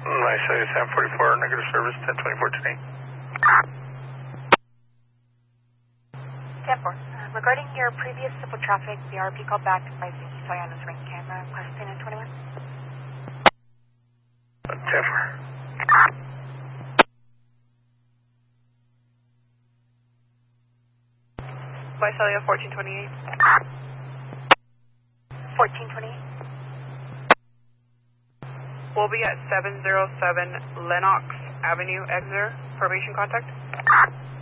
Nice, 744, negative service, 1024 today. 10-4. Regarding your previous civil traffic, the RP called back advising he saw you on his ring camera, requesting a 21. 10-4. Visalia 1428. 1428. We'll be at 707 Lenox Avenue, Exeter. Formation contact.